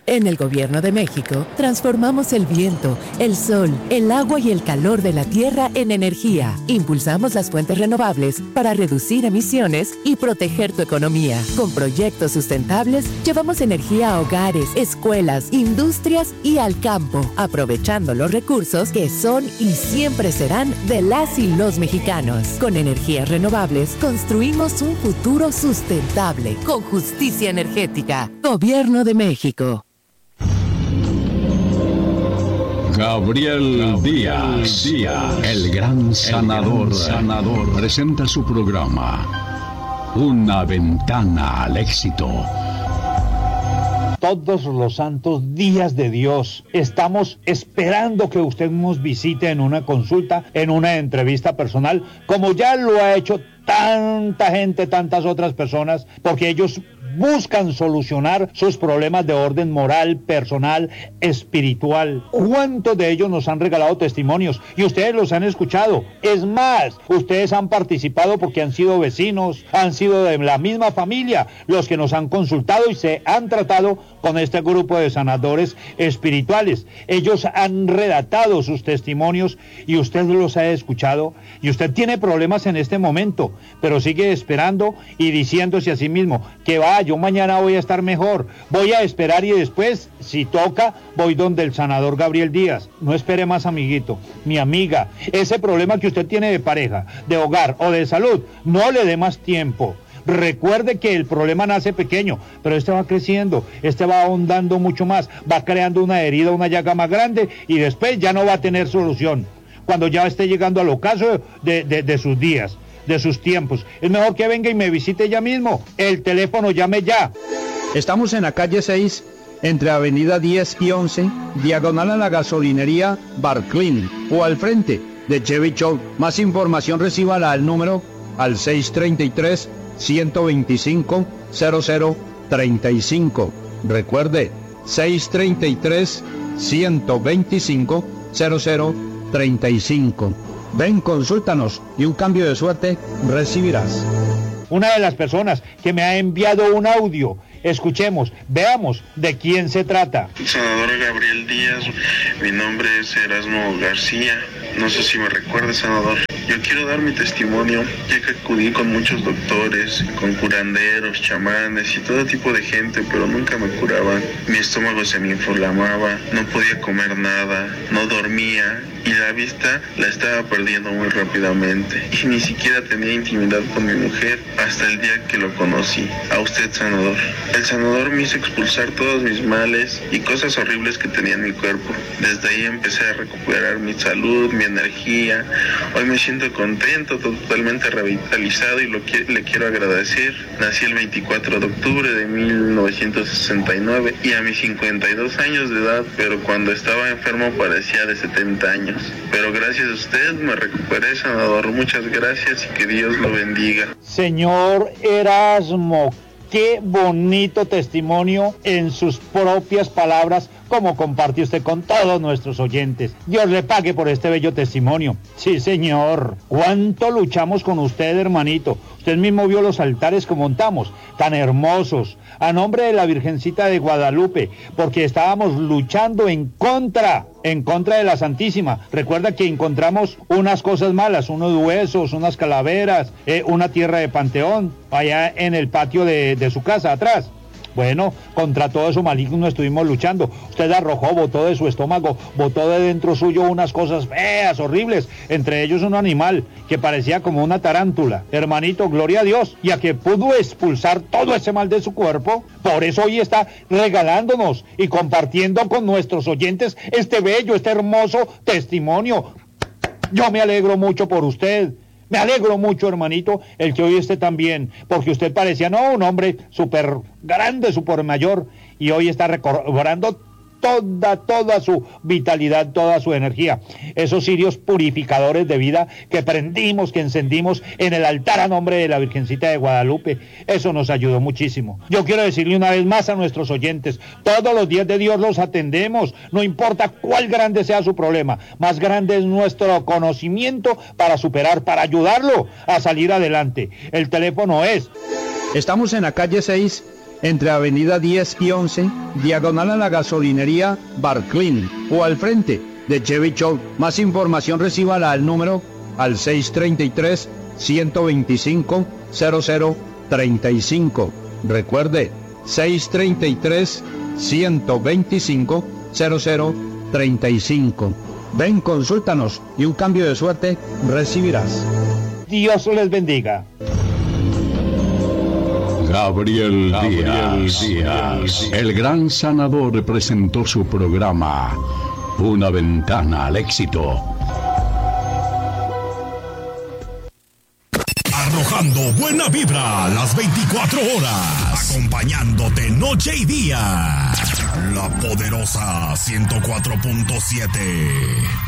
En el Gobierno de México, transformamos el viento, el sol, el agua y el calor de la tierra en energía. Impulsamos las fuentes renovables para reducir emisiones y proteger tu economía. Con proyectos sustentables, llevamos energía a hogares, escuelas, industrias y al campo, aprovechando los recursos que son y siempre serán de las y los mexicanos. Con energías renovables, construimos un futuro sustentable, con justicia energética. Gobierno de México. Gabriel Díaz, el gran sanador, presenta su programa, Una Ventana al Éxito. Todos los santos días de Dios estamos esperando que usted nos visite en una consulta, en una entrevista personal, como ya lo ha hecho tanta gente, tantas otras personas, porque ellos buscan solucionar sus problemas de orden moral, personal, espiritual. ¿Cuántos de ellos nos han regalado testimonios? Y ustedes los han escuchado. Es más, ustedes han participado porque han sido vecinos, han sido de la misma familia, los que nos han consultado y se han tratado con este grupo de sanadores espirituales. Ellos han redactado sus testimonios y usted los ha escuchado. Y usted tiene problemas en este momento, pero sigue esperando y diciéndose a sí mismo que yo mañana voy a estar mejor, voy a esperar y después, si toca, voy donde el sanador Gabriel Díaz. No espere más, amiguito, mi amiga. Ese problema que usted tiene de pareja, de hogar o de salud, no le dé más tiempo. Recuerde que el problema nace pequeño, pero este va creciendo, este va ahondando mucho más, va creando una herida, una llaga más grande y después ya no va a tener solución. Cuando ya esté llegando al ocaso de sus días, de sus tiempos, es mejor que venga y me visite ya mismo. El teléfono, llame ya. Estamos en la calle 6, entre avenida 10 y 11, diagonal a la gasolinería Barclin, o al frente de Chevy Show. Más información recíbala al número al 633-125-0035. Recuerde, 633-125-0035. Ven, consúltanos y un cambio de suerte recibirás. Una de las personas que me ha enviado un audio, escuchemos, veamos de quién se trata. Sanador Gabriel Díaz, mi nombre es Erasmo García, no sé si me recuerda, sanador. Yo quiero dar mi testimonio, ya que acudí con muchos doctores, con curanderos, chamanes y todo tipo de gente, pero nunca me curaban. Mi estómago se me inflamaba, no podía comer nada, no dormía y la vista la estaba perdiendo muy rápidamente. Y ni siquiera tenía intimidad con mi mujer hasta el día que lo conocí. A usted, sanador. El sanador me hizo expulsar todos mis males y cosas horribles que tenía en mi cuerpo. Desde ahí empecé a recuperar mi salud, mi energía. Hoy me siento contento, totalmente revitalizado y le quiero agradecer. Nací el 24 de octubre de 1969 y a mis 52 años de edad, pero cuando estaba enfermo parecía de 70 años. Pero gracias a usted me recuperé, sanador. Muchas gracias y que Dios lo bendiga. Señor Erasmo, qué bonito testimonio en sus propias palabras, como comparte usted con todos nuestros oyentes. Dios le pague por este bello testimonio. Sí, señor. ¿Cuánto luchamos con usted, hermanito? Usted mismo vio los altares que montamos, tan hermosos, a nombre de la Virgencita de Guadalupe, porque estábamos luchando en contra de la Santísima. Recuerda que encontramos unas cosas malas, unos huesos, unas calaveras, una tierra de panteón, allá en el patio de su casa, atrás. Bueno, contra todo eso maligno estuvimos luchando. Usted arrojó, botó de su estómago, botó de dentro suyo unas cosas feas, horribles, entre ellos un animal que parecía como una tarántula. Hermanito, gloria a Dios, y a que pudo expulsar todo ese mal de su cuerpo. Por eso hoy está regalándonos y compartiendo con nuestros oyentes este bello, este hermoso testimonio. Yo me alegro mucho por usted. Me alegro mucho, hermanito, el que hoy esté tan bien, porque usted parecía, un hombre súper grande, súper mayor, y hoy está recobrando toda su vitalidad, toda su energía. Esos cirios purificadores de vida que prendimos, que encendimos en el altar a nombre de la Virgencita de Guadalupe, eso nos ayudó muchísimo. Yo quiero decirle una vez más a nuestros oyentes, todos los días de Dios los atendemos, no importa cuál grande sea su problema, más grande es nuestro conocimiento para superar, para ayudarlo a salir adelante. El teléfono es... Estamos en la calle 6, entre avenida 10 y 11, diagonal a la gasolinería Barclin, o al frente de Chevy Show. Más información recíbala al número al 633-125-0035. Recuerde, 633-125-0035. Ven, consúltanos y un cambio de suerte recibirás. Dios les bendiga. Gabriel Díaz, el gran sanador, presentó su programa Una Ventana al Éxito. Arrojando buena vibra las 24 horas, acompañándote noche y día. La poderosa 104.7.